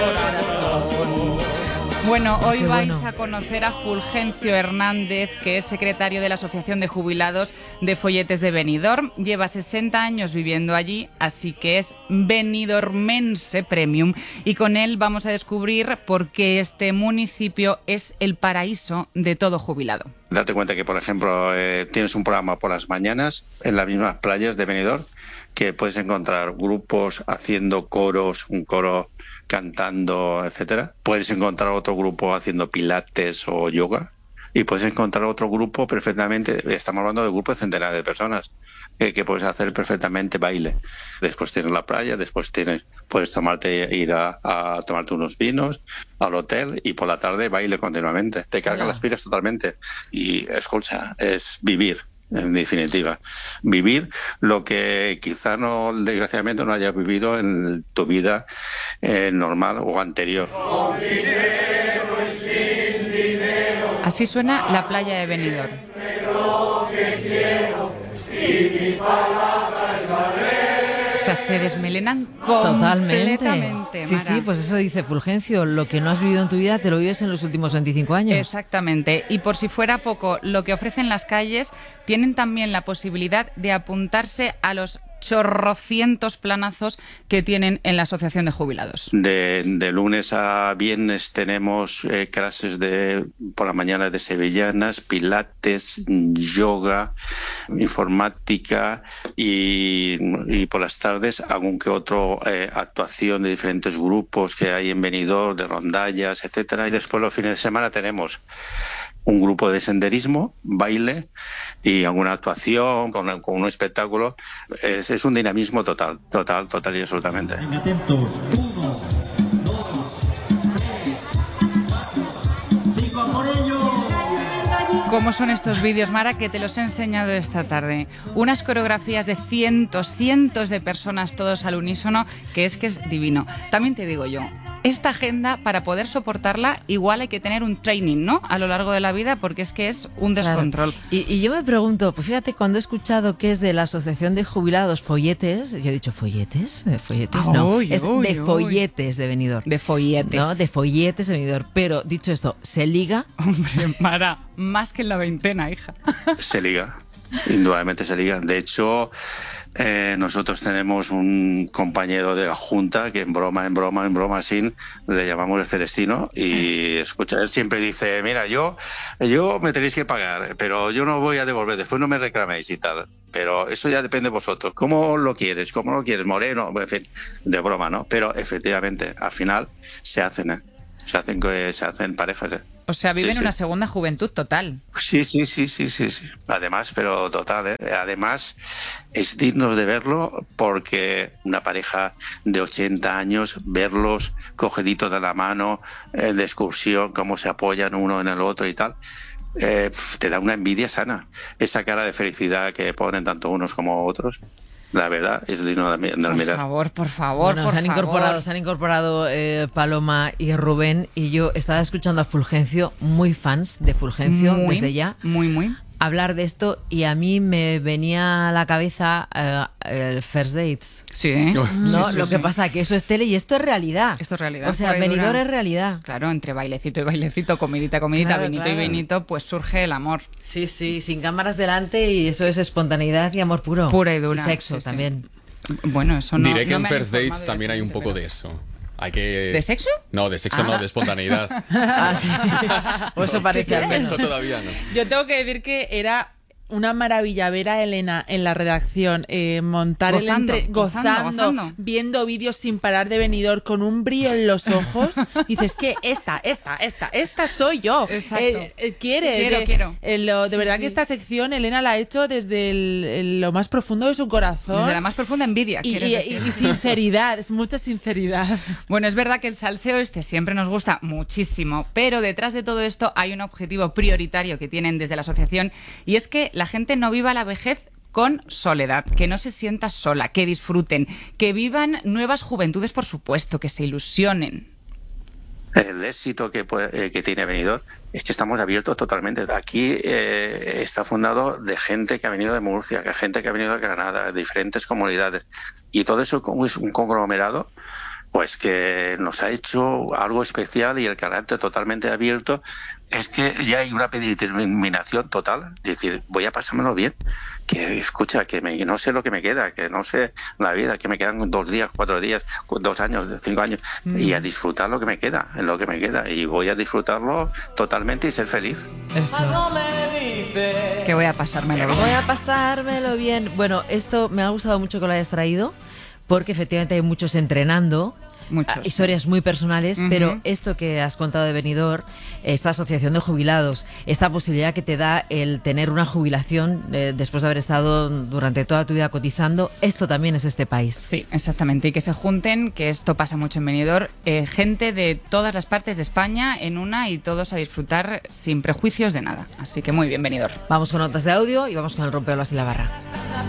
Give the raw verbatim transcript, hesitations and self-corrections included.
Bueno, hoy Qué vais bueno. a conocer a Fulgencio Hernández, que es secretario de la Asociación de Jubilados de Folletes de Benidorm. Lleva sesenta años viviendo allí, así que es benidormense premium. Y con él vamos a descubrir por qué este municipio es el paraíso de todo jubilado. Date cuenta que, por ejemplo, eh, tienes un programa por las mañanas en las mismas playas de Benidorm, que puedes encontrar grupos haciendo coros, un coro cantando, etcétera. Puedes encontrar otro grupo haciendo pilates o yoga. Y puedes encontrar otro grupo perfectamente, estamos hablando de grupos de centenares de personas, eh, que puedes hacer perfectamente baile. Después tienes la playa, después tienes, puedes tomarte, ir a, a tomarte unos vinos al hotel y por la tarde baile continuamente. Te cargan las pilas totalmente. Y escucha, es vivir. En definitiva, vivir lo que quizá no, desgraciadamente, no hayas vivido en tu vida eh, normal o anterior. Con dinero y sin dinero. Así suena la playa de Benidorm. Lo que quiero y mi palabra es valer. O sea, se desmelenan Totalmente. completamente. Sí, Mara. sí, pues eso dice Fulgencio, lo que no has vivido en tu vida te lo vives en los últimos veinticinco años. Exactamente. Y por si fuera poco, lo que ofrecen las calles, tienen también la posibilidad de apuntarse a los chorrocientos planazos que tienen en la Asociación de Jubilados. De, de lunes a viernes tenemos eh, clases de por la mañana de sevillanas, pilates, yoga, informática y, y por las tardes algún que otro eh, actuación de diferentes grupos que hay en Benidorm, de rondallas, etcétera. Y después los fines de semana tenemos un grupo de senderismo, baile y alguna actuación con, con un espectáculo. Es, es un dinamismo total, total, total y absolutamente. Venga, atentos. Uno, dos, tres, cinco, por ello. ¿Cómo son estos vídeos, Mara, que te los he enseñado esta tarde? Unas coreografías de cientos, cientos de personas, todos al unísono, que es que es divino. También te digo yo, esta agenda, para poder soportarla, igual hay que tener un training, ¿no?, a lo largo de la vida, porque es que es un descontrol. Claro. Y, y yo me pregunto, pues fíjate, cuando he escuchado que es de la Asociación de Jubilados Folletes, yo he dicho, ¿folletes? ¿De folletes? Ah, no, uy, es uy, de uy. folletes de Benidorm. De folletes. No, de folletes de Benidorm. Pero, dicho esto, ¿se liga? Hombre, Mara, más que en la veintena, hija. Se liga, indudablemente se liga. De hecho, eh, nosotros tenemos un compañero de la Junta que en broma, en broma, en broma, sin le llamamos el Celestino y escucha, él siempre dice, mira, yo, yo me tenéis que pagar, pero yo no voy a devolver, después no me reclaméis y tal. Pero eso ya depende de vosotros. ¿Cómo lo quieres? ¿Cómo lo quieres? Moreno, en fin, de broma, ¿no? Pero efectivamente, al final se hacen, ¿eh? Se hacen, eh, se hacen parejas, ¿eh? O sea, viven Sí, sí. una segunda juventud total. Sí, sí, sí, sí, sí, sí. Además, pero total, ¿eh? Además, es digno de verlo porque una pareja de ochenta años, verlos cogiditos de la mano, eh, de excursión, cómo se apoyan uno en el otro y tal, eh, pf, te da una envidia sana. Esa cara de felicidad que ponen tanto unos como otros, la verdad, es digno de, de Por admirar. favor, por favor, Bueno, por se han favor. incorporado, se han incorporado eh, Paloma y Rubén, y yo estaba escuchando a Fulgencio, muy fans de Fulgencio Muy, desde ya, Muy, muy. hablar de esto, y a mí me venía a la cabeza eh, el First Dates. Sí. ¿No? Sí, sí, Lo que sí. pasa que eso es tele y esto es realidad. Esto es realidad. O sea, pura y dura. Benidorm es realidad. Claro, entre bailecito y bailecito, comidita, comidita, Claro, vinito claro. y vinito, pues surge el amor. Sí, sí, sin cámaras delante, y eso es espontaneidad y amor puro. Pura y dura. Y sexo Sí, sí. también. Bueno, eso no. Diré que no en me han First informado Dates también hay un poco de directamente, eso. Hay que... ¿De sexo? No, de sexo Ah. no, de espontaneidad. Ah, sí. O eso parece al menos. Sexo todavía no. Yo tengo que decir que era una maravilla ver a Elena en la redacción eh, montar Gozando, el entre gozando, gozando, gozando. viendo vídeos sin parar de Benidorm con un brillo en los ojos. Y dices que esta, esta, esta, esta soy yo. Exacto. Eh, eh, quiere, Quiero, de, quiero. eh, lo- de Sí, verdad sí. que esta sección Elena la ha hecho desde el- el- lo más profundo de su corazón. Desde la más profunda envidia. y, ¿quieres y- decir? y sinceridad, es mucha sinceridad. Bueno, es verdad que el salseo este siempre nos gusta muchísimo, pero detrás de todo esto hay un objetivo prioritario que tienen desde la asociación, y es que la gente no viva la vejez con soledad, que no se sienta sola, que disfruten, que vivan nuevas juventudes, por supuesto, que se ilusionen. El éxito que, puede- eh, que tiene Benidorm es que estamos abiertos totalmente. Aquí eh, está fundado de gente que ha venido de Murcia, que gente que ha venido de Granada, de diferentes comunidades. Y todo eso como es un conglomerado pues que nos ha hecho algo especial, y el carácter totalmente abierto es que ya hay una determinación total, de decir, voy a pasármelo bien, que escucha, que me, no sé lo que me queda, que no sé la vida, que me quedan dos días, cuatro días, dos años, cinco años, mm. y a disfrutar lo que me queda, en lo que me queda, y voy a disfrutarlo totalmente y ser feliz. Eso. Que voy a pasármelo bien. Voy a pasármelo bien. Bueno, esto me ha gustado mucho que lo hayas traído, porque efectivamente hay muchos entrenando. Muchos, uh, historias muy personales, uh-huh. pero esto que has contado de Benidorm, esta asociación de jubilados, esta posibilidad que te da el tener una jubilación eh, después de haber estado durante toda tu vida cotizando, esto también es este país. Sí, exactamente, y que se junten, que esto pasa mucho en Benidorm, eh, gente de todas las partes de España en una, y todos a disfrutar sin prejuicios de nada. Así que muy bien, Benidorm. Vamos con notas de audio y vamos con el rompeolas y la barra.